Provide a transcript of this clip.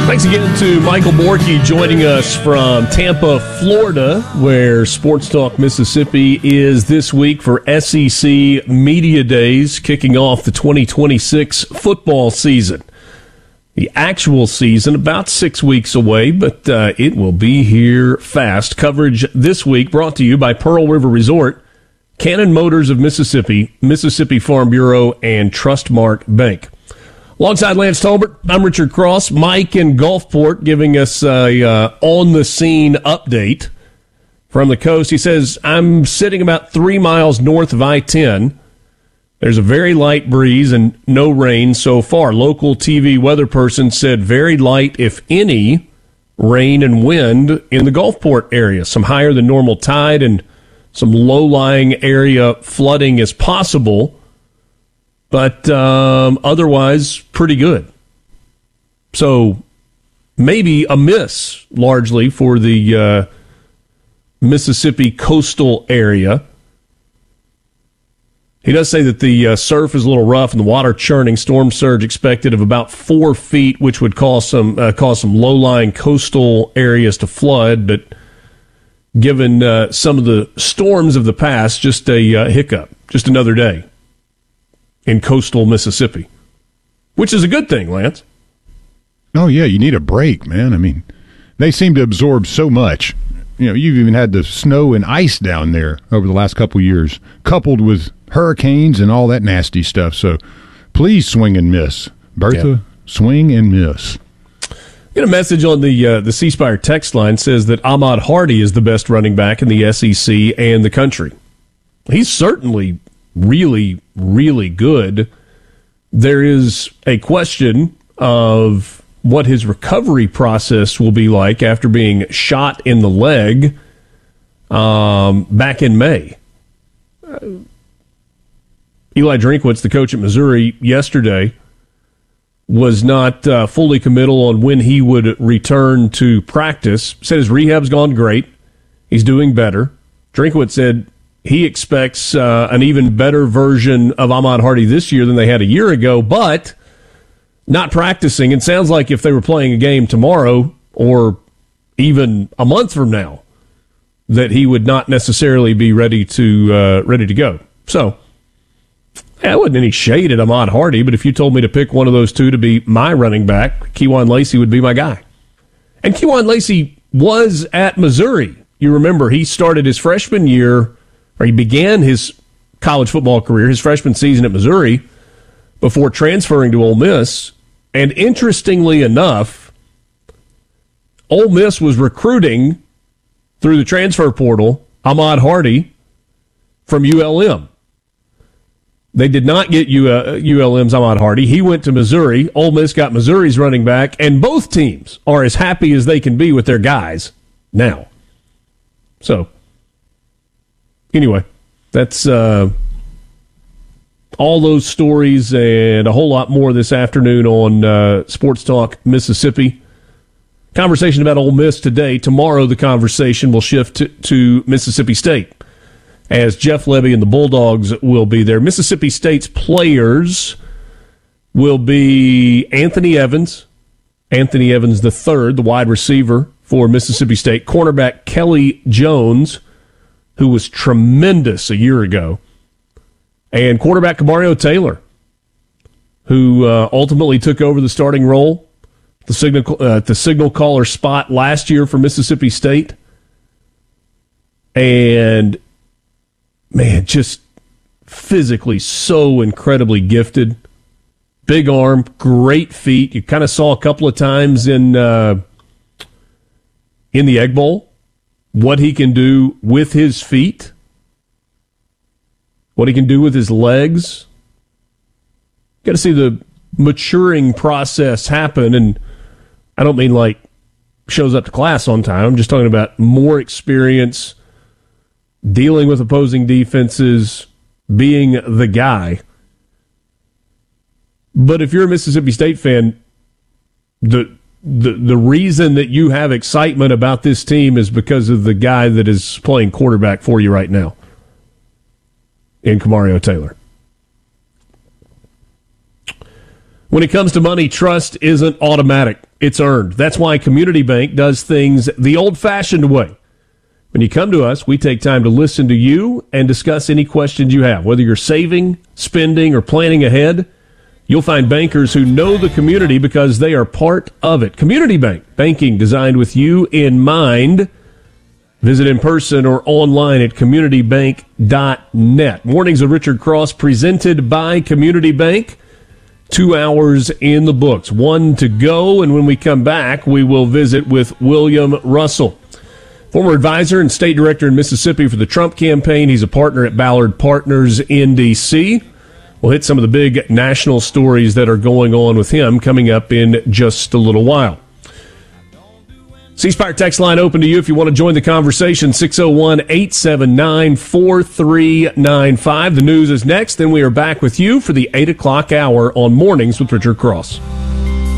Thanks again to Michael Borky joining us from Tampa, Florida, where Sports Talk Mississippi is this week for SEC Media Days, kicking off the 2026 football season. The actual season about 6 weeks away, but it will be here fast. Coverage this week brought to you by Pearl River Resort, Cannon Motors of Mississippi, Mississippi Farm Bureau, and Trustmark Bank. Alongside Lance Tolbert, I'm Richard Cross. Mike in Gulfport giving us a on-the-scene update from the coast. He says, I'm sitting about 3 miles north of I-10. There's a very light breeze and no rain so far. Local TV weather person said very light, if any, rain and wind in the Gulfport area. Some higher than normal tide and some low-lying area flooding is possible. But otherwise, pretty good. So maybe a miss, largely, for the Mississippi coastal area. He does say that the surf is a little rough and the water churning. Storm surge expected of about 4 feet, which would cause some low-lying coastal areas to flood. But given some of the storms of the past, just a hiccup, just another day in coastal Mississippi, which is a good thing, Lance. Oh, yeah, you need a break, man. I mean, they seem to absorb so much. You know, you've even had the snow and ice down there over the last couple of years, coupled with hurricanes and all that nasty stuff. So please swing and miss. Bertha, swing and miss. Get a message on the C Spire text line says that Ahmad Hardy is the best running back in the SEC and the country. He's certainly really, really good. There is a question of what his recovery process will be like after being shot in the leg back in May. Eli Drinkwitz, the coach at Missouri, yesterday was not fully committal on when he would return to practice. Said his rehab's gone great. He's doing better. Drinkwitz said he expects an even better version of Ahmad Hardy this year than they had a year ago, but not practicing. It sounds like if they were playing a game tomorrow or even a month from now, that he would not necessarily be ready to go. So, yeah, it wasn't any shade at Ahmad Hardy, but if you told me to pick one of those two to be my running back, Kejuan Lacey would be my guy. And Kejuan Lacey was at Missouri. You remember, he started his freshman year, or he began his college football career, his freshman season at Missouri, before transferring to Ole Miss. And interestingly enough, Ole Miss was recruiting through the transfer portal Ahmad Hardy from ULM. They did not get ULM's Ahmad Hardy. He went to Missouri. Ole Miss got Missouri's running back, and both teams are as happy as they can be with their guys now. So, anyway, that's all those stories and a whole lot more this afternoon on Sports Talk Mississippi. Conversation about Ole Miss today. Tomorrow the conversation will shift to Mississippi State, as Jeff Lebby and the Bulldogs will be there. Mississippi State's players will be Anthony Evans III, the wide receiver for Mississippi State, cornerback Kelly Jones, who was tremendous a year ago, and quarterback Kamario Taylor, who ultimately took over the starting role, the signal caller spot last year for Mississippi State. And, man, just physically so incredibly gifted. Big arm, great feet. You kind of saw a couple of times in the Egg Bowl what he can do with his feet, what he can do with his legs. Got to see the maturing process happen, and I don't mean like shows up to class on time. I'm just talking about more experience, dealing with opposing defenses, being the guy. But if you're a Mississippi State fan, the reason that you have excitement about this team is because of the guy that is playing quarterback for you right now in Kamario Taylor. When it comes to money, trust isn't automatic. It's earned. That's why Community Bank does things the old-fashioned way. When you come to us, we take time to listen to you and discuss any questions you have. Whether you're saving, spending, or planning ahead, you'll find bankers who know the community because they are part of it. Community Bank, banking designed with you in mind. Visit in person or online at communitybank.net. Mornings of Richard Cross presented by Community Bank. 2 hours in the books, 1 to go, and when we come back, we will visit with William Russell, former advisor and state director in Mississippi for the Trump campaign. He's a partner at Ballard Partners in D.C. We'll hit some of the big national stories that are going on with him coming up in just a little while. C Spire text line open to you if you want to join the conversation, 601-879-4395. The news is next, then we are back with you for the 8 o'clock hour on Mornings with Richard Cross.